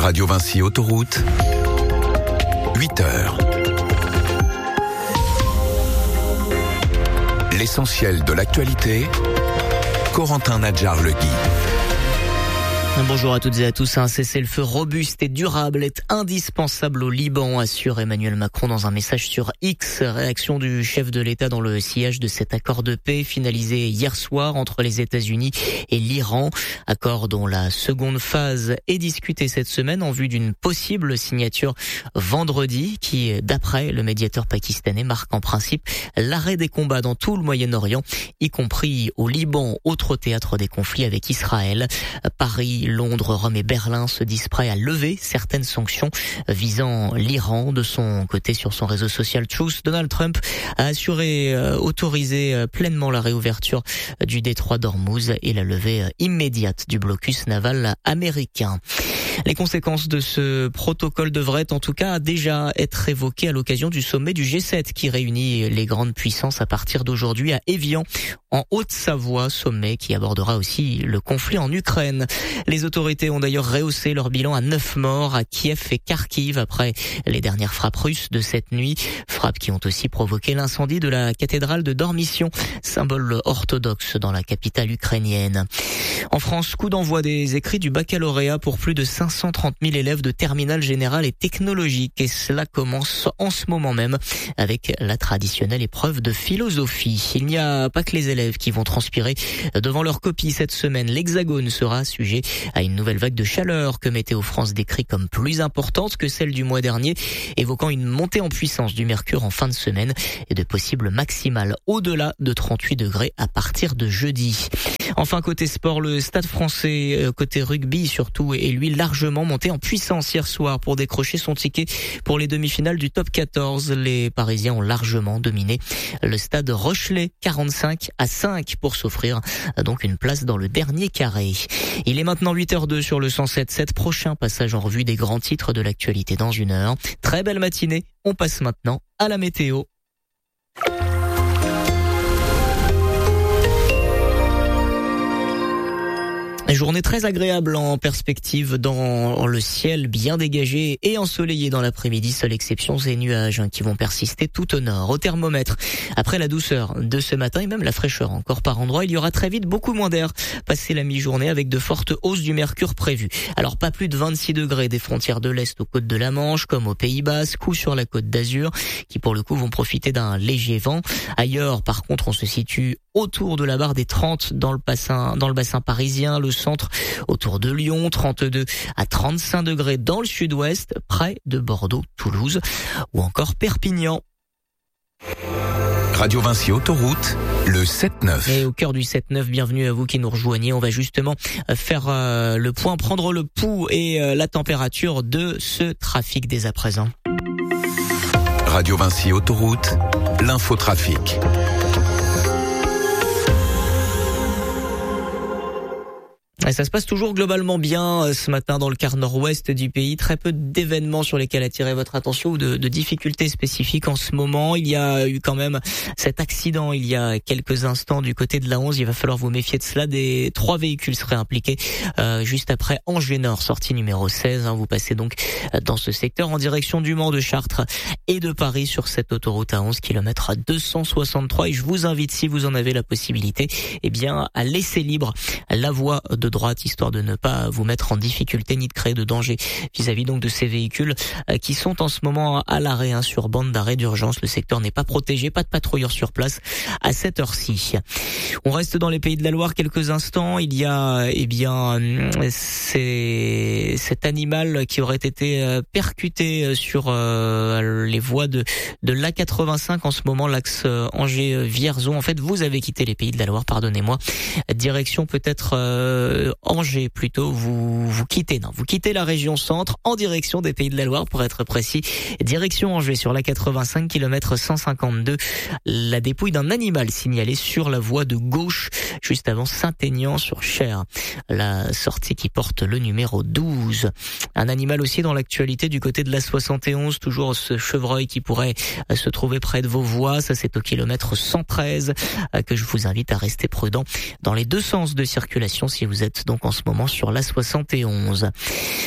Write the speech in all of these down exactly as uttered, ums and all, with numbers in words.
Radio Vinci Autoroute, huit heures. L'essentiel de l'actualité, Corentin Nadjar-Legui. Bonjour à toutes et à tous. Un cessez-le-feu robuste et durable est indispensable au Liban, assure Emmanuel Macron dans un message sur X. Réaction du chef de l'État dans le sillage de cet accord de paix finalisé hier soir entre les États-Unis et l'Iran. Accord dont la seconde phase est discutée cette semaine en vue d'une possible signature vendredi qui, d'après le médiateur pakistanais, marque en principe l'arrêt des combats dans tout le Moyen-Orient, y compris au Liban, autre théâtre des conflits avec Israël. Paris, Londres, Rome et Berlin se disent prêts à lever certaines sanctions visant l'Iran. De son côté, sur son réseau social Truth, Donald Trump a assuré euh, autoriser euh, pleinement la réouverture euh, du détroit d'Ormuz et la levée euh, immédiate du blocus naval américain. Les conséquences de ce protocole devraient en tout cas déjà être évoquées à l'occasion du sommet du G sept qui réunit les grandes puissances à partir d'aujourd'hui à Évian, en Haute-Savoie, sommet qui abordera aussi le conflit en Ukraine. Les autorités ont d'ailleurs rehaussé leur bilan à neuf morts à Kiev et Kharkiv après les dernières frappes russes de cette nuit. Frappes qui ont aussi provoqué l'incendie de la cathédrale de Dormition, symbole orthodoxe dans la capitale ukrainienne. En France, coup d'envoi des écrits du baccalauréat pour plus de cinq cent trente mille élèves de terminale générale et technologique. Et cela commence en ce moment même avec la traditionnelle épreuve de philosophie. Il n'y a pas que les élèves qui vont transpirer devant leur copie cette semaine. L'Hexagone sera sujet à une nouvelle vague de chaleur que Météo France décrit comme plus importante que celle du mois dernier, évoquant une montée en puissance du mercure en fin de semaine et de possibles maximales au-delà de trente-huit degrés à partir de jeudi. Enfin, côté sport, le Stade français, côté rugby surtout, est lui largement monté en puissance hier soir pour décrocher son ticket pour les demi-finales du top quatorze. Les Parisiens ont largement dominé le Stade Rochelais, quarante-cinq à cinq pour s'offrir donc une place dans le dernier carré. Il est maintenant huit heures deux sur le cent sept virgule sept. Prochain passage en revue des grands titres de l'actualité dans une heure. Très belle matinée. On passe maintenant à la météo. Journée très agréable en perspective dans le ciel bien dégagé et ensoleillé dans l'après-midi. Seule exception, ces nuages qui vont persister tout au nord. Au thermomètre, après la douceur de ce matin et même la fraîcheur encore par endroits, il y aura très vite beaucoup moins d'air passé la mi-journée avec de fortes hausses du mercure prévues. Alors pas plus de vingt-six degrés des frontières de l'Est aux côtes de la Manche comme aux Pays Basques ou sur la côte d'Azur qui pour le coup vont profiter d'un léger vent. Ailleurs par contre on se situe autour de la barre des trente dans le bassin, dans le bassin parisien, le centre autour de Lyon, trente-deux à trente-cinq degrés dans le sud-ouest, près de Bordeaux, Toulouse ou encore Perpignan. Radio Vinci Autoroute, le sept neuf. Et au cœur du sept neuf, bienvenue à vous qui nous rejoignez. On va justement faire euh, le point, prendre le pouls et euh, la température de ce trafic dès à présent. Radio Vinci Autoroute, l'infotrafic. Et ça se passe toujours globalement bien ce matin dans le quart nord-ouest du pays. Très peu d'événements sur lesquels attirer votre attention ou de, de difficultés spécifiques en ce moment. Il y a eu quand même cet accident il y a quelques instants du côté de la onze. Il va falloir vous méfier de cela. Des trois véhicules seraient impliqués euh, juste après Angers Nord, sortie numéro seize. Hein. Vous passez donc dans ce secteur en direction du Mans, de Chartres et de Paris sur cette autoroute à onze kilomètres à deux cent soixante-trois. Et je vous invite, si vous en avez la possibilité, eh bien à laisser libre la voie de droite, histoire de ne pas vous mettre en difficulté ni de créer de danger vis-à-vis donc de ces véhicules qui sont en ce moment à l'arrêt hein, sur bande d'arrêt d'urgence. Le secteur n'est pas protégé, pas de patrouilleurs sur place à cette heure-ci. On reste dans les Pays de la Loire quelques instants. Il y a eh bien c'est cet animal qui aurait été percuté sur euh, les voies de de l'A quatre-vingt-cinq en ce moment, l'axe Angers-Vierzon. En fait, vous avez quitté les Pays de la Loire, pardonnez-moi. Direction peut-être euh, Angers plutôt, vous vous quittez non, vous quittez la région centre en direction des Pays de la Loire pour être précis. Direction Angers sur la quatre-vingt-cinq kilomètres cent cinquante-deux. La dépouille d'un animal signalée sur la voie de gauche juste avant Saint-Aignan sur Cher. La sortie qui porte le numéro douze. Un animal aussi dans l'actualité du côté de la soixante et onze, toujours ce chevreuil qui pourrait se trouver près de vos voies. Ça c'est au kilomètre cent treize que je vous invite à rester prudent dans les deux sens de circulation si vous êtes donc en ce moment sur la soixante et onze.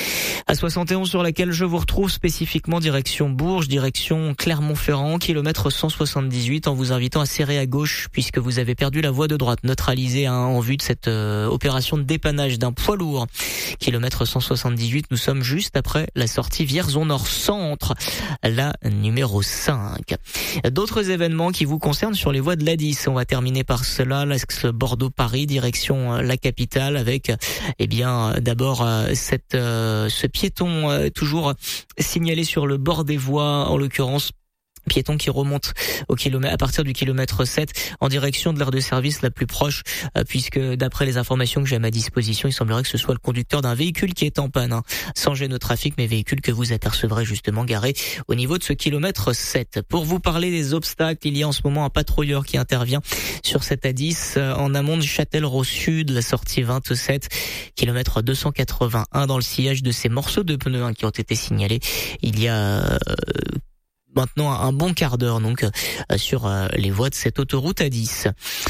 A soixante et onze sur laquelle je vous retrouve spécifiquement direction Bourges, direction Clermont-Ferrand, kilomètre cent soixante-dix-huit, en vous invitant à serrer à gauche puisque vous avez perdu la voie de droite neutralisée hein, en vue de cette euh, opération de dépannage d'un poids lourd. Kilomètre cent soixante-dix-huit, nous sommes juste après la sortie Vierzon-Nord Centre, la numéro cinq. D'autres événements qui vous concernent sur les voies de l'A dix. On va terminer par cela, l'axe Bordeaux-Paris, direction la capitale, avec eh bien d'abord cette euh, ce piéton euh, toujours signalé sur le bord des voies, en l'occurrence piéton qui remonte au kilomètre, à partir du kilomètre sept en direction de l'aire de service la plus proche, euh, puisque d'après les informations que j'ai à ma disposition, il semblerait que ce soit le conducteur d'un véhicule qui est en panne, hein, sans gêne au trafic, mais véhicule que vous apercevrez justement garé au niveau de ce kilomètre sept. Pour vous parler des obstacles, il y a en ce moment un patrouilleur qui intervient sur cette A dix euh, en amont de Châtellerault Sud, la sortie vingt-sept, kilomètre deux cent quatre-vingt-un, dans le sillage de ces morceaux de pneus hein, qui ont été signalés il y a euh, maintenant un bon quart d'heure donc euh, sur euh, les voies de cette autoroute A dix.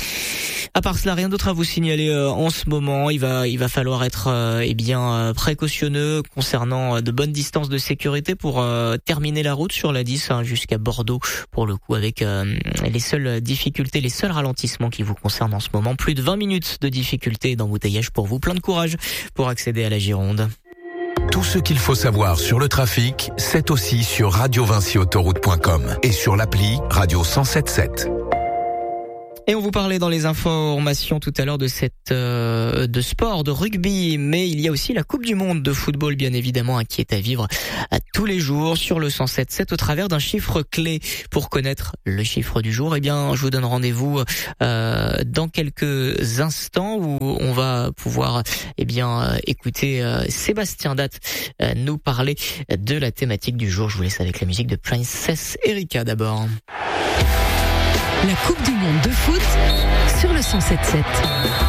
À part cela, rien d'autre à vous signaler euh, en ce moment. Il va, il va falloir être euh, eh bien euh, précautionneux concernant euh, de bonnes distances de sécurité pour euh, terminer la route sur l'A dix hein, jusqu'à Bordeaux. Pour le coup, avec euh, les seules difficultés, les seuls ralentissements qui vous concernent en ce moment. Plus de vingt minutes de difficultés et d'embouteillage pour vous. Plein de courage pour accéder à la Gironde. Tout ce qu'il faut savoir sur le trafic, c'est aussi sur radio vinci autoroute point com et sur l'appli Radio cent sept sept. Et on vous parlait dans les informations tout à l'heure de cette euh, de sport, de rugby, mais il y a aussi la Coupe du Monde de football, bien évidemment, hein, qui est à vivre à tous les jours sur le cent sept sept au travers d'un chiffre clé. Pour connaître le chiffre du jour, eh bien, je vous donne rendez-vous euh, dans quelques instants où on va pouvoir eh bien écouter euh, Sébastien Datt euh, nous parler de la thématique du jour. Je vous laisse avec la musique de Princess Erika d'abord. La Coupe du Monde de foot sur le cent sept sept.